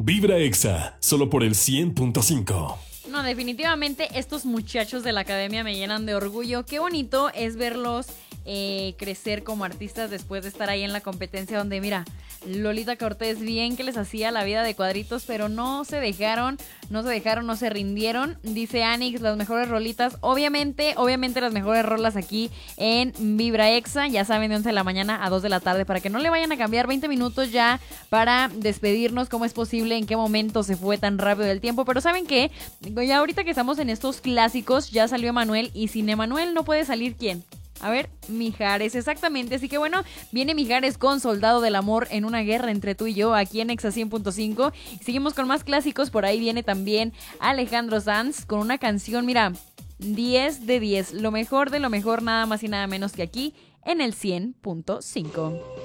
Vibra Exa, solo por el 100.5. No, definitivamente estos muchachos de la academia me llenan de orgullo. Qué bonito es verlos crecer como artistas después de estar ahí en la competencia donde, mira, Lolita Cortés bien que les hacía la vida de cuadritos, pero no se dejaron, no se rindieron. Dice Anix, las mejores rolitas, obviamente las mejores rolas aquí en Vibra Exa, ya saben, de 11 de la mañana a 2 de la tarde, para que no le vayan a cambiar 20 minutos ya para despedirnos. ¿Cómo es posible? ¿En qué momento se fue tan rápido el tiempo? Pero ¿saben qué? Ya ahorita que estamos en estos clásicos, ya salió Emanuel, y sin Emanuel no puede salir ¿quién? A ver, Mijares, exactamente. Así que bueno, viene Mijares con Soldado del Amor en una guerra entre tú y yo aquí en Exa 100.5. Y seguimos con más clásicos. Por ahí viene también Alejandro Sanz con una canción, mira, 10 de 10. Lo mejor de lo mejor, nada más y nada menos que aquí en el 100.5.